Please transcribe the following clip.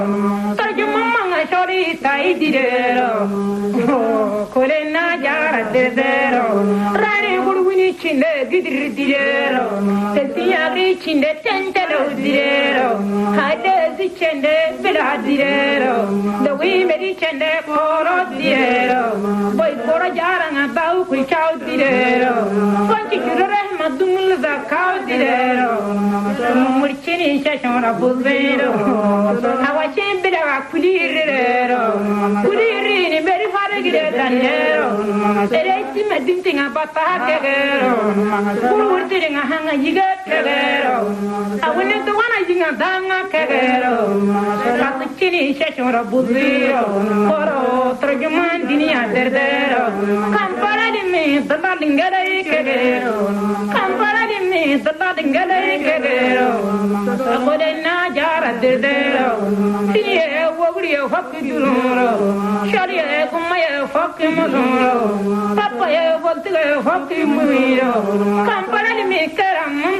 Tarju mamma shori sai direro kolena jara dedero rani gurwini chinde gidir direro tesiya ri chinde tentelo direro hade zi chinde bila direro the we meri chinde koro direro boy koro jara nga bau ku chau direro konchi jurere madumul zakau direro murchini shashona buzero awashin bila kulirero kulirini beri fare gire danero ereti medinga bata kegero kururtinga hanga yiga kegero awune to wana jinga danga kegero kakuchini shashora buzero koro trojuman dinia derdero kampara di me dada dingere kegero kampara di me dada dingere kegero kodena jara derdero tiye wogriye fakiduro shariye kumaye fakimuro papa ye voltige fakimuro kampara di me karam